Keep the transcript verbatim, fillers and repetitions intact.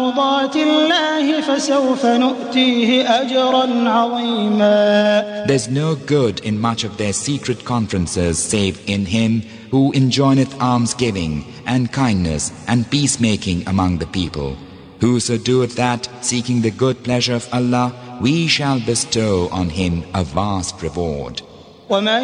مرضات الله فسوف نؤتيه أجرا عظيما. There's no good in much of their secret conferences save in him who enjoineth almsgiving and kindness and peacemaking among the people. Whoso doeth that, seeking the good pleasure of Allah, we shall bestow on him a vast reward.